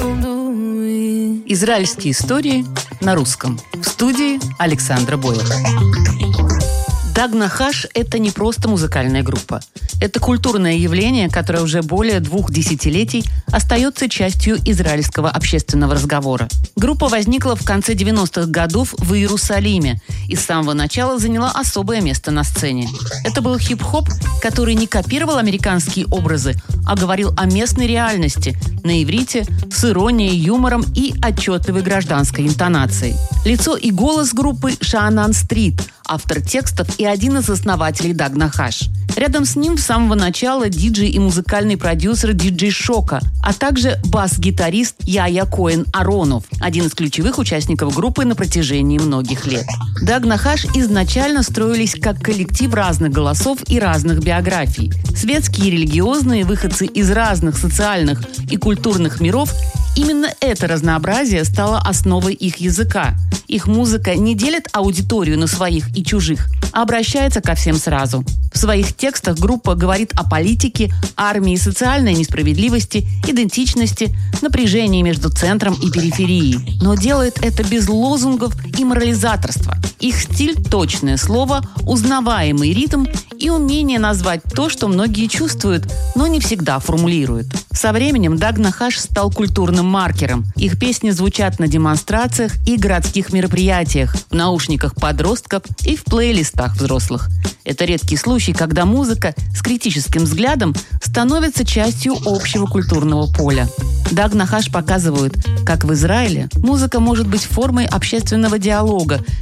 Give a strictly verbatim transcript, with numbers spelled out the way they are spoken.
Израильские истории на русском. В студии Александра Бойлах. Даг Нахаш – это не просто музыкальная группа. Это культурное явление, которое уже более двух десятилетий остается частью израильского общественного разговора. Группа возникла в конце девяностых годов в Иерусалиме и с самого начала заняла особое место на сцене. Это был хип-хоп, который не копировал американские образы, а говорил о местной реальности на иврите с иронией, юмором и отчетливой гражданской интонацией. Лицо и голос группы Шаанан Стрит, автор текстов и один из основателей Даг Нахаш. Рядом с ним с самого начала диджей и музыкальный продюсер диджей Шока, а также бас-гитарист Яя Коэн Аронов, один из ключевых участников группы на протяжении многих лет. Даг Нахаш изначально строились как коллектив разных голосов и разных биографий. Светские и религиозные, выходцы из разных социальных и культурных миров. Именно это разнообразие стало основой их языка. Их музыка не делит аудиторию на своих и чужих, а обращается ко всем сразу. В своих текстах группа говорит о политике, армии, социальной несправедливости, идентичности, напряжении между центром и периферией. Но делает это без лозунгов и морализаторства. Их стиль – точное слово, узнаваемый ритм и умение назвать то, что многие чувствуют, но не всегда формулируют. Со временем Даг Нахаш стал культурным маркером. Их песни звучат на демонстрациях и городских мероприятиях, в наушниках подростков и в плейлистах взрослых. Это редкий случай, когда музыка с критическим взглядом становится частью общего культурного поля. Даг Нахаш показывают, как в Израиле музыка может быть формой общественного диалога,